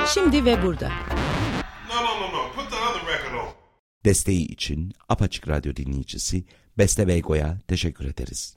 Şimdi ve burada. No. Put the other record on. Desteği için Apaçık Radyo dinleyicisi Beste Beygo'ya teşekkür ederiz.